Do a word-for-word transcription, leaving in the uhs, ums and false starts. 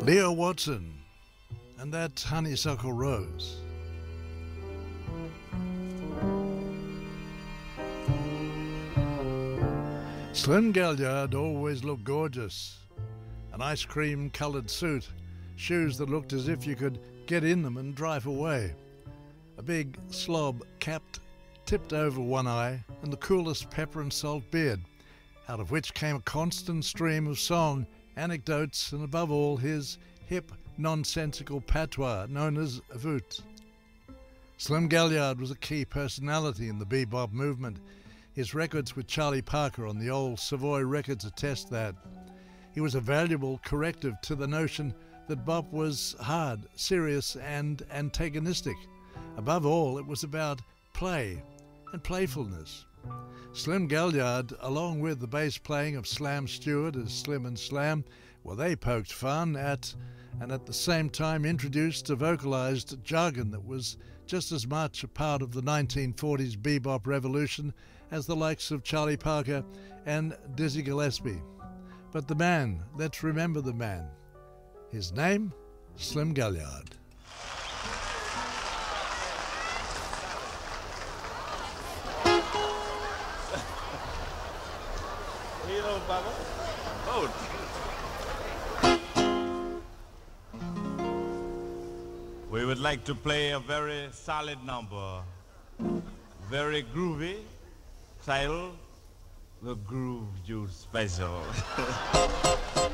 Leo Watson and that honeysuckle rose. Slim Gaillard always looked gorgeous. An ice cream coloured suit, shoes that looked as if you could get in them and drive away. A big slob capped, tipped over one eye, and the coolest pepper and salt beard, out of which came a constant stream of song, anecdotes, and above all his hip, nonsensical patois known as voot. Slim Gaillard was a key personality in the bebop movement. His records with Charlie Parker on the old Savoy Records attest that. He was a valuable corrective to the notion that bop was hard, serious, and antagonistic. Above all, it was about play and playfulness. Slim Gaillard, along with the bass playing of Slam Stewart as Slim and Slam, well, they poked fun at and at the same time introduced a vocalized jargon that was just as much a part of the nineteen forties bebop revolution as the likes of Charlie Parker and Dizzy Gillespie. But the man, let's remember the man. His name, Slim Gaillard. Hello, Baba. Oh. We would like to play a very solid number, very groovy, titled The Groove Juice Special.